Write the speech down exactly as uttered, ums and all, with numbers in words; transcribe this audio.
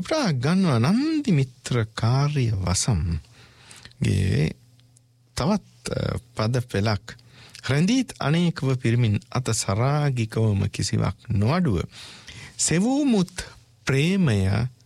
අපට ගන්නවා නන්දි මිත්‍ර කාර්ය වසම්ගේ තවත් පද පෙළක්. රැඳීත් අනේකව පිරිමින් අත සරාගිකවම කිසිවක් නොඅඩුව. සෙවූමුත් ප්‍රේමය